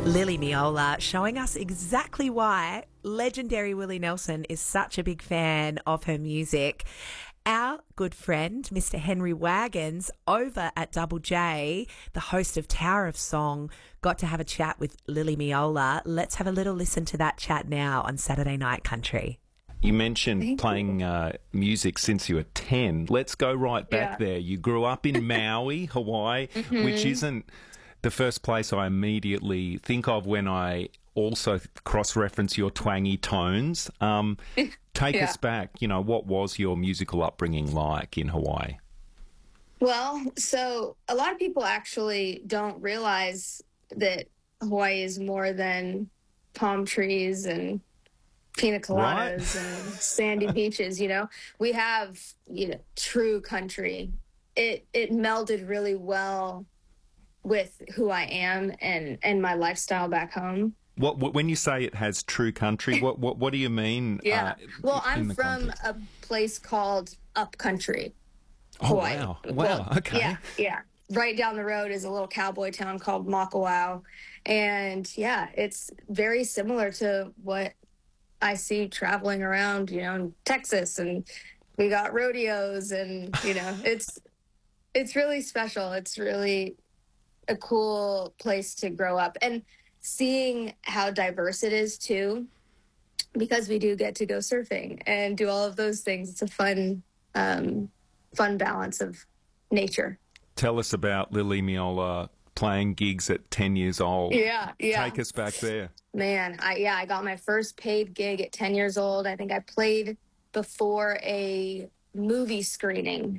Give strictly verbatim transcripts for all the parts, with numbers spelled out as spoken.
Lily Miola showing us exactly why legendary Willie Nelson is such a big fan of her music. Our good friend, Mister Henry Wagons, over at Double J, the host of Tower of Song, got to have a chat with Lily Miola. Let's have a little listen to that chat now on Saturday Night Country. You mentioned Thank playing uh, music since you were ten. Let's go right back Yeah. there. You grew up in Maui, Hawaii, Mm-hmm. which isn't the first place I immediately think of when I also cross-reference your twangy tones. Um, take Yeah. us back. You know, what was your musical upbringing like in Hawaii? Well, so a lot of people actually don't realize that Hawaii is more than palm trees and pina Right. coladas and sandy beaches. You know, we have, you know, true country. It it melded really well with who I am and and my lifestyle back home. What, what when you say it has true country, what what, what do you mean? Yeah. uh, well, in I'm the from context? a place called Upcountry. Oh Hawaii. wow, wow, Well, okay. Yeah, yeah. Right down the road is a little cowboy town called Makawao. And yeah, it's very similar to what I see traveling around, you know, in Texas, and we got rodeos, and you know, it's it's really special. It's really a cool place to grow up, and seeing how diverse it is too, because we do get to go surfing and do all of those things. It's a fun um fun balance of nature. Tell us about Lily Miola playing gigs at ten years old. Yeah, yeah. Take us back there. Man, I yeah, I got my first paid gig at ten years old. I think I played before a movie screening.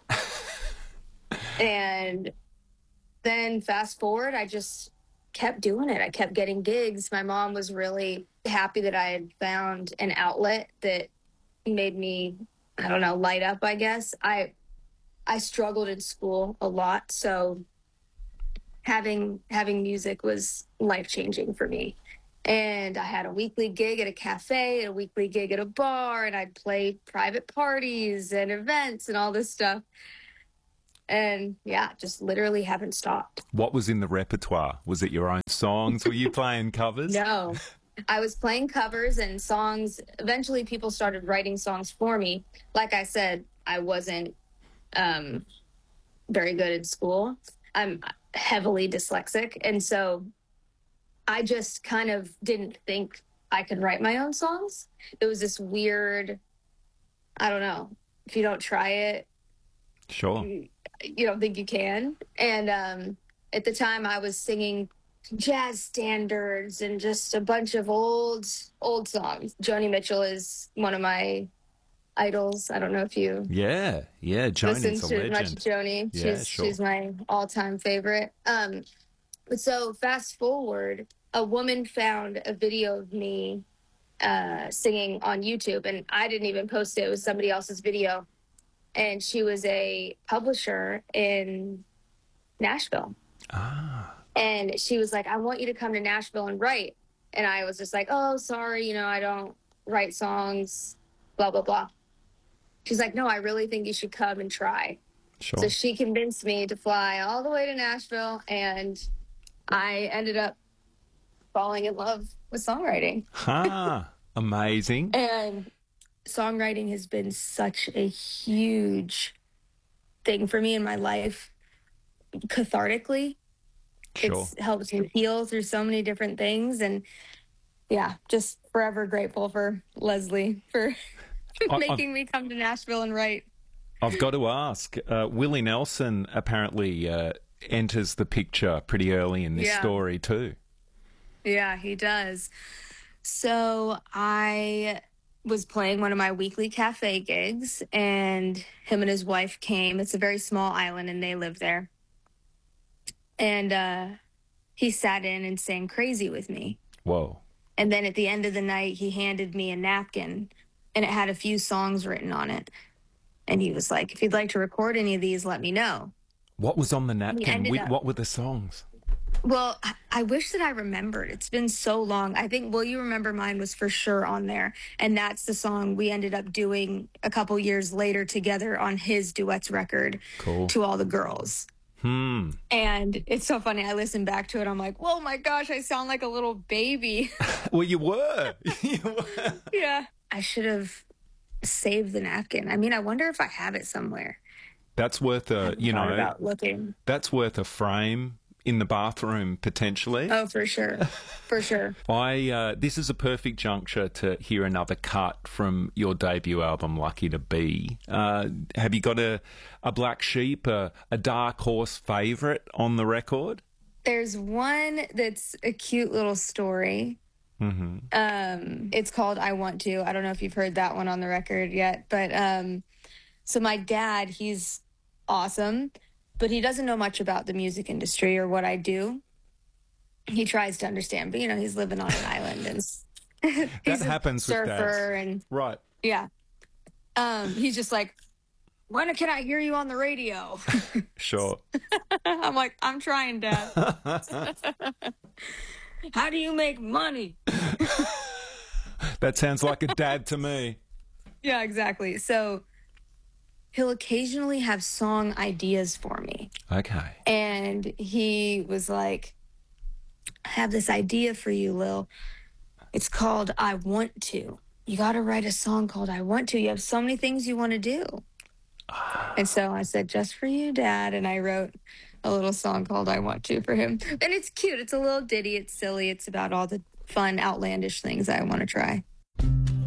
And then fast forward, I just kept doing it. I kept getting gigs. My mom was really happy that I had found an outlet that made me, I don't know, light up, I guess. I I struggled in school a lot, so having having music was life-changing for me. And I had a weekly gig at a cafe, a weekly gig at a bar, and I'd play private parties and events and all this stuff. And yeah, just literally haven't stopped. What was in the repertoire? Was it your own songs? Were you playing covers? No, I was playing covers and songs. Eventually, people started writing songs for me. Like I said, I wasn't um, very good at school. I'm heavily dyslexic. And so I just kind of didn't think I could write my own songs. It was this weird, I don't know, if you don't try it, Sure. you don't think you can. And um, at the time, I was singing jazz standards and just a bunch of old, old songs. Joni Mitchell is one of my idols. I don't know if you Yeah, yeah. listen Joni's a to much legend. Joni. Yeah, She's sure. she's my all-time favorite. Um, but so fast forward, a woman found a video of me uh, singing on YouTube, and I didn't even post it. It was somebody else's video. And she was a publisher in Nashville. Ah, And she was like, I want you to come to Nashville and write. And I was just like, oh, sorry, you know, I don't write songs, blah, blah, blah. She's like, no, I really think you should come and try. sure. So she convinced me to fly all the way to Nashville, and I ended up falling in love with songwriting. Ha, amazing. And songwriting has been such a huge thing for me in my life, cathartically. Sure. It's helped me heal through so many different things. And yeah, just forever grateful for Leslie for I- making me come to Nashville and write. I've got to ask, uh, Willie Nelson apparently uh, enters the picture pretty early in this Yeah. story too. Yeah, he does. So I was playing one of my weekly cafe gigs, and him and his wife came. It's a very small island, and they live there. And uh, he sat in and sang Crazy with me. Whoa. And then at the end of the night, he handed me a napkin, and it had a few songs written on it. And he was like, if you'd like to record any of these, let me know. What was on the napkin? ended Wi- up- What were the songs? Well, I- I wish that I remembered. It's been so long. I think Will You Remember Mine was for sure on there. And that's the song we ended up doing a couple years later together on his duets record, Cool. To All the Girls. Hmm. And it's so funny. I listen back to it. I'm like, oh my gosh, I sound like a little baby. Well, you were. You were. Yeah. I should have saved the napkin. I mean, I wonder if I have it somewhere. That's worth a, you Thought know, about looking. that's worth a frame in the bathroom potentially. Oh, for sure. For sure. I uh, this is a perfect juncture to hear another cut from your debut album, Lucky to Be. Uh, have you got a a black sheep, a, a dark horse favourite on the record? There's one that's a cute little story. Mm-hmm. Um, it's called I Want To. I don't know if you've heard that one on the record yet, but um, so my dad, he's awesome, but he doesn't know much about the music industry or what I do. He tries to understand, but you know, he's living on an island and he's That happens a with dads. surfer and Right. yeah. Um, he's just like, when can I hear you on the radio? Sure. I'm like, I'm trying, Dad. How do you make money? That sounds like a dad to me. Yeah, exactly. So he'll occasionally have song ideas for me. Okay. And he was like, I have this idea for you, Lil. It's called I Want To. You got to write a song called I Want To. You have so many things you want to do. And so I said, just for you, Dad. And I wrote a little song called I Want To for him. And it's cute. It's a little ditty. It's silly. It's about all the fun, outlandish things I want to try.